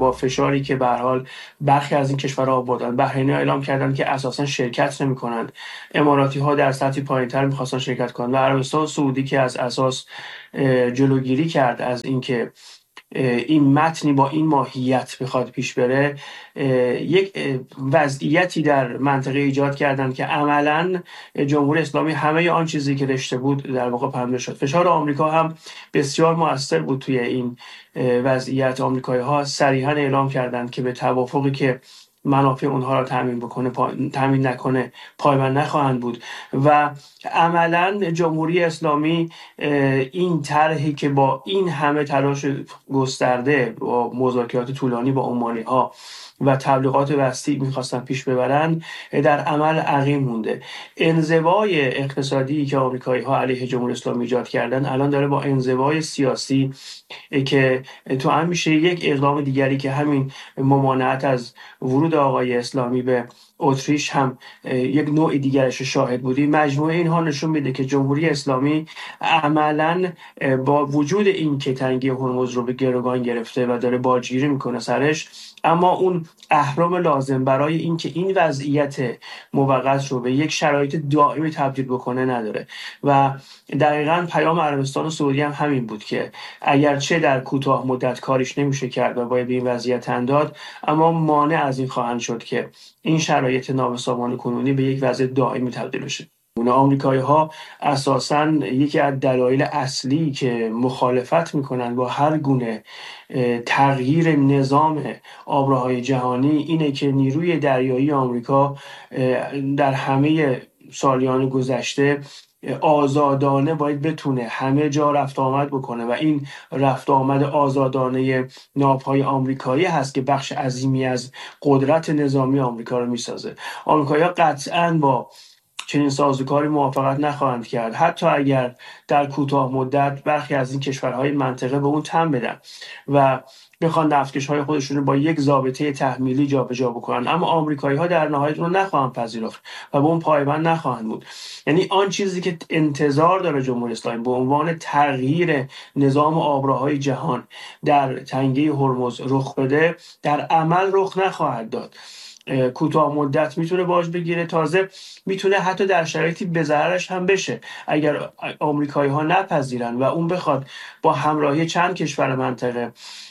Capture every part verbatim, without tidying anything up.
با فشاری که به هر حال برخی از این کشورها آوردن. بحرینی‌ها اعلام کردن که اساسا شرکت نمی‌کنند، اماراتی‌ها در سطحی پایین‌تر می‌خواستن شرکت کنند و عربستان سعودی که از اساس جلوگیری کرد از اینکه این متنی با این ماهیت بخواد پیش بره، یک وضعیتی در منطقه ایجاد کردن که عملاً جمهوری اسلامی همه آن چیزی که داشته بود در واقع پنبه شد. فشار آمریکا هم بسیار مؤثر بود توی این وضعیت. آمریکایی‌ها صریحاً اعلام کردند که به توافقی که منافع اونها را تامین بکنه پا... تامین نکنه پایبند نخواهند بود و عملاً جمهوری اسلامی این طرحی که با این همه تلاش گسترده با مذاکرات طولانی با عمانی‌ها و تبلیغات وسیع می‌خواستن پیش ببرن در عمل عقیم مونده. انزوای اقتصادی که آمریکایی‌ها علیه جمهوری اسلامی ایجاد کردن الان داره با انزوای سیاسی که تو هم میشه یک اقدام دیگری که همین ممانعت از ورود آقای اسلامی به اتریش هم یک نوع دیگرش شاهد بودیم. مجموعه اینها نشون میده که جمهوری اسلامی عملاً با وجود این که تنگی هرمز رو به گروگان گرفته و داره باجگیری میکنه سرش، اما اون اهرم لازم برای این که این وضعیت موقت رو به یک شرایط دائمی تبدیل بکنه نداره و دقیقاً پیام عربستان سعودی هم همین بود که اگرچه در کوتاه مدت کاریش نمیشه کرد و باید به این وضعیت تن داد، اما مانع از این خواهند شد که این شرایط نابسامان کنونی به یک وضع دائمی تبدیل بشه. آمریکایی‌ها اساساً یکی از دلایل اصلی که مخالفت میکنن با هر گونه تغییر نظام آبراهای جهانی اینه که نیروی دریایی آمریکا در همه سالیان گذشته آزادانه باید بتونه همه جا رفت آمد بکنه و این رفت آمد آزادانه ناوهای آمریکایی هست که بخش عظیمی از قدرت نظامی آمریکا رو میسازه. آمریکایی‌ها قطعاً با چنین سازوکاری موافقت نخواهند کرد، حتی اگر در کوتاه مدت برخی از این کشورهای منطقه به اون تن بدن و بخوان نفتکش‌های خودشون رو با یک ضابطه تحمیلی جابجا بکنن، اما آمریکایی‌ها در نهایت اون رو نخواهند پذیرفت و به اون پایبند نخواهند بود. یعنی آن چیزی که انتظار داره جمهوری اسلامی به عنوان تغییر نظام آبراهای جهان در تنگه هرمز رخ بده در عمل رخ نخواهد داد. کوتاه مدت میتونه باج بگیره، تازه میتونه حتی در شرایطی به ضررش هم بشه اگر آمریکایی‌ها نپذیرن و اون بخواد با همراهی چند کشور منطقه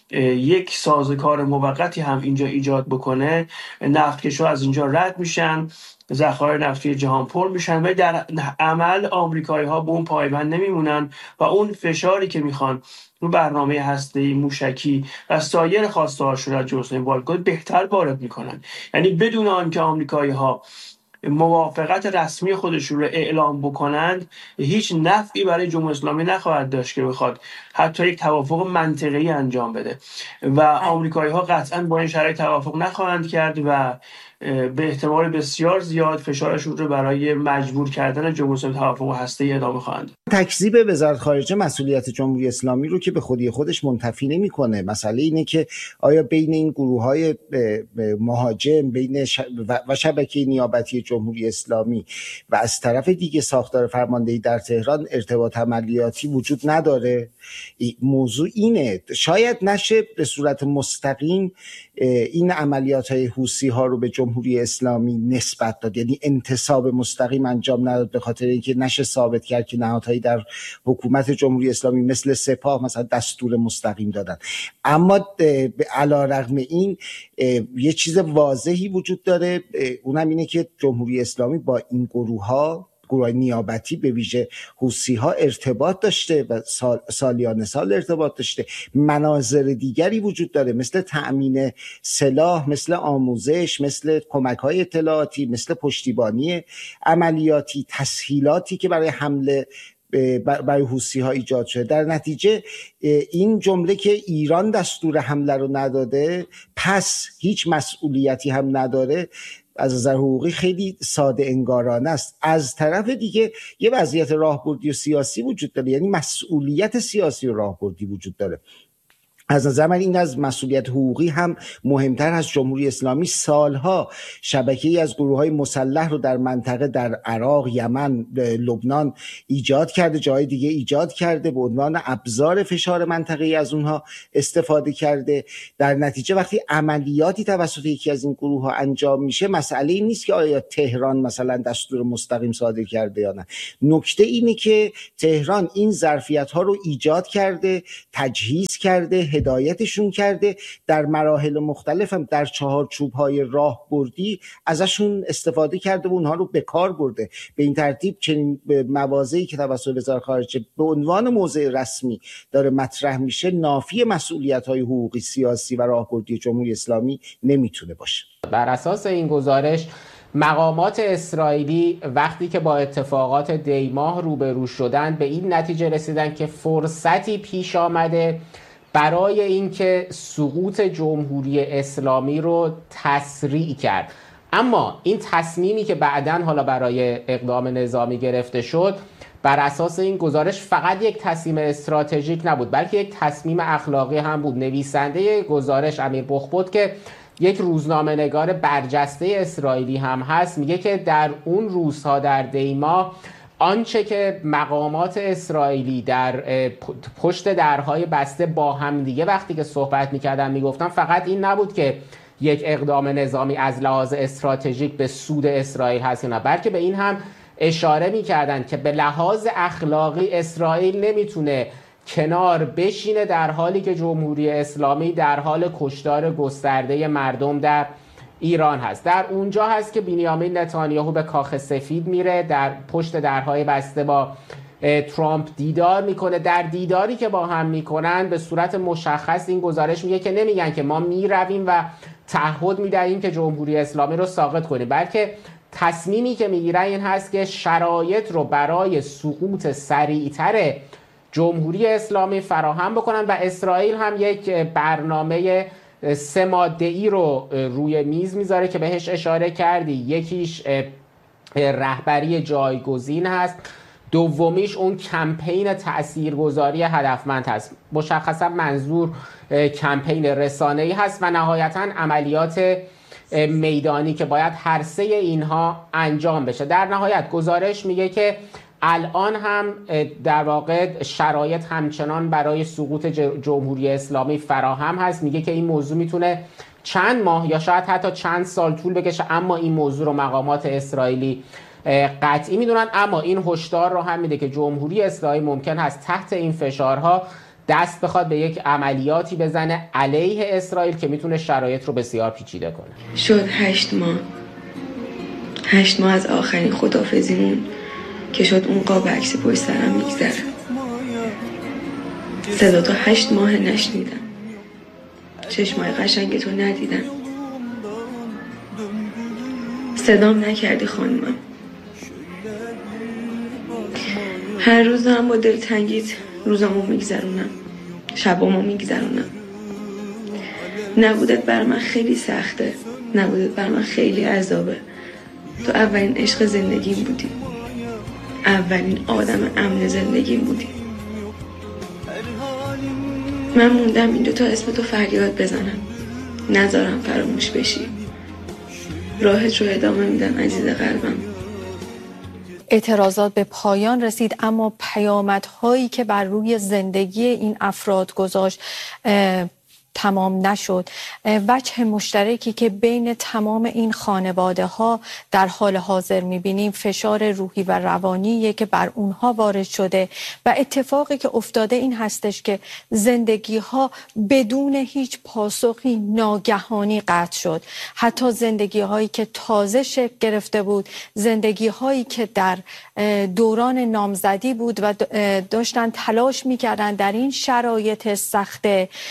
یک سازوکار موقتی هم اینجا ایجاد بکنه، نفتکش‌ها از اینجا رد میشن، ذخایر نفتی جهان پر میشن و در عمل آمریکایی‌ها به اون پایبند نمیمونن و اون فشاری که میخوان رو برنامه هسته‌ای، موشکی و سایر خواسته‌هاشون از جمهوری والگود بهتر وارد میکنن. یعنی بدون آنکه آمریکایی‌ها موافقت رسمی خودشون رو اعلام بکنند هیچ نفعی برای جمهوری اسلامی نخواهد داشت که بخواد حتی یک توافق منطقه‌ای انجام بده و آمریکایی‌ها قطعاً با این شرایط توافق نخواهند کرد و به احتمال بسیار زیاد فشارشون رو برای مجبور کردن جمهوری اسلامی توافق هسته‌ای ادامه خواهند. تکذیب وزارت خارجه مسئولیت جمهوری اسلامی رو که به خودی خودش منتفی نمی‌کنه. مسئله اینه که آیا بین این گروه‌های مهاجم بین و شبکه نیابتی جمهوری اسلامی و از طرف دیگه ساختار فرماندهی در تهران ارتباط عملیاتی وجود نداره؟ موضوع اینه. شاید نشه به صورت مستقیم این عملیات‌های حوثی‌ها رو به جمهوری اسلامی نسبت داد، یعنی انتساب مستقیم انجام نداد، به خاطر اینکه نشه ثابت کرد که نهادهایی در حکومت جمهوری اسلامی مثل سپاه مثلا دستور مستقیم دادن. اما علی‌رغم این یه چیز واضحی وجود داره، اونم اینه که جمهوری اسلامی با این گروه‌ها، گروه نیابتی به ویژه حوثی‌ها ارتباط داشته و سال، سالیان سال ارتباط داشته. مناظر دیگری وجود داره مثل تأمین سلاح، مثل آموزش، مثل کمک‌های اطلاعاتی، مثل پشتیبانی عملیاتی، تسهیلاتی که برای حمله برای حوثی‌ها ایجاد شده. در نتیجه این جمله که ایران دستور حمله رو نداده پس هیچ مسئولیتی هم نداره از نظر حقوقی خیلی ساده انگارانه است. از طرف دیگه یه وضعیت راهبردی و سیاسی وجود داره، یعنی مسئولیت سیاسی و راهبردی وجود داره. از نظر من این از مسئولیت حقوقی هم مهمتر هست. جمهوری اسلامی سالها شبکه‌ای از گروه‌های مسلح رو در منطقه، در عراق، یمن، لبنان ایجاد کرده، جای دیگه ایجاد کرده، به عنوان ابزار فشار منطقه‌ای از اونها استفاده کرده. در نتیجه وقتی عملیاتی توسط یکی از این گروه‌ها انجام میشه، مسئله این نیست که آیا تهران مثلا دستور مستقیم صادر کرده یا نه. نکته اینه که تهران این ظرفیت‌ها رو ایجاد کرده، تجهیز کرده، هدایتشون کرده، در مراحل مختلف هم در چهارچوب‌های راهبردی ازشون استفاده کرده و اونها رو به کار برده. به این ترتیب چنین مواضعی که توسط وزارت خارجه به عنوان موضع رسمی داره مطرح میشه، نافی مسئولیت‌های حقوقی، سیاسی و راهبردی جمهوری اسلامی نمیتونه باشه. بر اساس این گزارش مقامات اسرائیلی وقتی که با اتفاقات دیماه روبرو شدن به این نتیجه رسیدن که فرصتی پیش آمده برای اینکه سقوط جمهوری اسلامی رو تسریع کرد. اما این تصمیمی که بعداً حالا برای اقدام نظامی گرفته شد بر اساس این گزارش فقط یک تصمیم استراتژیک نبود، بلکه یک تصمیم اخلاقی هم بود. نویسنده گزارش امیر بخبود که یک روزنامه نگار برجسته اسرائیلی هم هست میگه که در اون روزها در دیما آنچه که مقامات اسرائیلی در پشت درهای بسته با هم دیگه وقتی که صحبت میکردن میگفتن فقط این نبود که یک اقدام نظامی از لحاظ استراتژیک به سود اسرائیل هست نه، بلکه به این هم اشاره میکردن که به لحاظ اخلاقی اسرائیل نمیتونه کنار بشینه در حالی که جمهوری اسلامی در حال کشتار گسترده مردم در ایران هست. در اونجا هست که بنیامین نتانیاهو به کاخ سفید میره، در پشت درهای بسته با ترامپ دیدار میکنه. در دیداری که با هم میکنن به صورت مشخص این گزارش میگه که نمیگن که ما میرویم و تعهد میدهیم که جمهوری اسلامی رو ساقط کنیم، بلکه تصمیمی که میگیرن این هست که شرایط رو برای سقوط سریعتر جمهوری اسلامی فراهم بکنن و اسرائیل هم یک برنامه سه ماده‌ای رو روی میز میذاره که بهش اشاره کردی. یکیش رهبری جایگزین هست، دومیش اون کمپین تاثیرگذاری هدفمند هست، مشخصا منظور کمپین رسانه‌ای هست، و نهایتاً عملیات میدانی که باید هر سه اینها انجام بشه. در نهایت گزارش میگه که الان هم در واقع شرایط همچنان برای سقوط جمهوری اسلامی فراهم هست. میگه که این موضوع میتونه چند ماه یا شاید حتی چند سال طول بکشه، اما این موضوع رو مقامات اسرائیلی قطعی میدونن. اما این هشدار رو هم میده که جمهوری اسلامی ممکن هست تحت این فشارها دست بخواد به یک عملیاتی بزنه علیه اسرائیل که میتونه شرایط رو بسیار پیچیده کنه. شد هشت ماه هشت ماه از آخرین خداحافظیمون که شد اون قاب عکس پشت سرم میگذره. صدا تا هشت ماه نشنیدم، چشمای قشنگ تو ندیدم، صدام نکردی خانمم. هر روز هم با دلتنگیت روزامو میگذرونم، شبامو میگذرونم. نبودت بر من خیلی سخته، نبودت بر من خیلی عذابه. تو اولین عشق زندگیم بودی، اولین آدم امن زندگیم بودی. من موندم این دوتا اسم تو فریاد بزنم، نذارم فراموش بشی. راحت رو ادامه میدم عزیز قلبم. اعتراضات به پایان رسید، اما پیامدهایی که بر روی زندگی این افراد گذاشت تمام نشد. وجه مشترکی که بین تمام این خانواده ها در حال حاضر میبینیم فشار روحی و روانیه که بر اونها وارد شده و اتفاقی که افتاده این هستش که زندگی ها بدون هیچ پاسخی ناگهانی قطع شد. حتی زندگی هایی که تازه شکل گرفته بود، زندگی هایی که در دوران نامزدی بود و داشتن تلاش میکردن در این شرایط سخت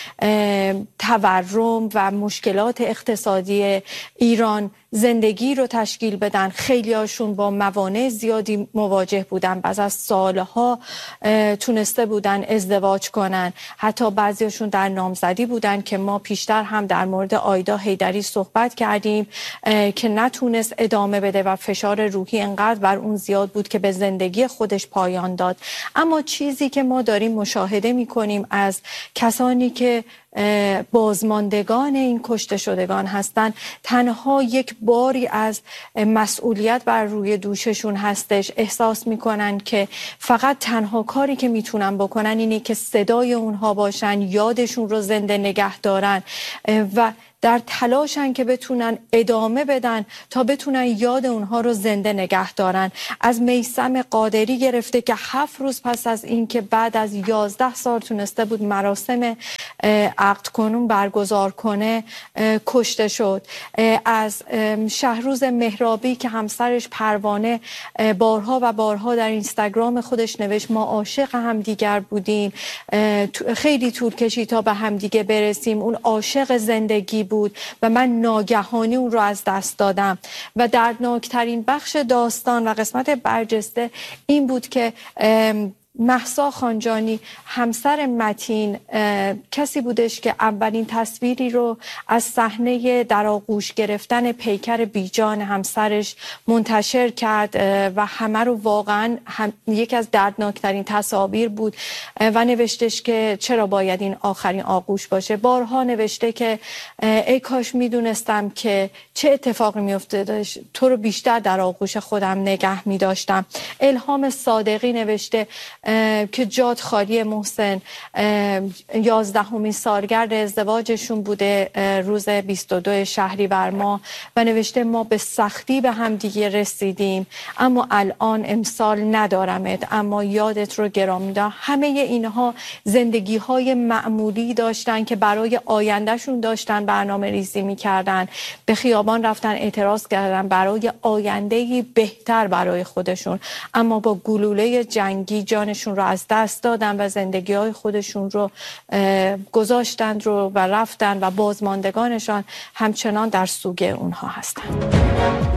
تورم و مشکلات اقتصادی ایران زندگی رو تشکیل بدن. خیلی هاشون با موانع زیادی مواجه بودن، بعد از سالها تونسته بودن ازدواج کنن، حتی بعضیشون در نامزدی بودن که ما پیشتر هم در مورد آیدا حیدری صحبت کردیم که نتونست ادامه بده و فشار روحی انقدر بر اون زیاد بود که به زندگی خودش پایان داد. اما چیزی که ما داریم مشاهده میکنیم از کسانی که بازماندگان این کشته شدگان هستن، تنها یک باری از مسئولیت بر روی دوششون هستش. احساس میکنن که فقط تنها کاری که میتونن بکنن اینه که صدای اونها باشن، یادشون رو زنده نگه دارن و در تلاشن که بتونن ادامه بدن تا بتونن یاد اونها رو زنده نگه دارن. از میثم قادری گرفته که هفت روز پس از این که بعد از یازده سال تونسته بود مراسم عقد کنون برگزار کنه کشته شد. از شهروز مهرابی که همسرش پروانه بارها و بارها در اینستاگرام خودش نوشت ما عاشق همدیگر بودیم، خیلی طول کشید تا به همدیگه برسیم، اون عاشق زندگی بود و من ناگهانی اون رو از دست دادم. و دردناکترین بخش داستان و قسمت برجسته این بود که مهسا خانجانی همسر متین کسی بودش که اولین تصویری رو از صحنه در آغوش گرفتن پیکر بیجان همسرش منتشر کرد و همه رو واقعا هم یکی از دردناکترین تصاویر بود و نوشتش که چرا باید این آخرین آغوش باشه. بارها نوشته که ای کاش میدونستم که چه اتفاقی میافتاد، تو رو بیشتر در آغوش خودم نگه میداشتم. الهام صادقی نوشته که جات خالی محسن، یازدهمین سالگرد ازدواجشون بوده روز بیست و دو شهریور ماه و نوشته ما به سختی به هم دیگه رسیدیم اما الان امسال ندارمت اما یادت رو گرامی دارم. همه اینها زندگی های معمولی داشتن که برای آیندهشون داشتن برنامه ریزی میکردن، به خیابان رفتن اعتراض کردن برای آیندهی بهتر برای خودشون، اما با گلوله جنگی جانشون رو از دست دادن و زندگی های خودشون رو گذاشتند رو و رفتن و بازماندگانشان همچنان در سوگ اونها هستند.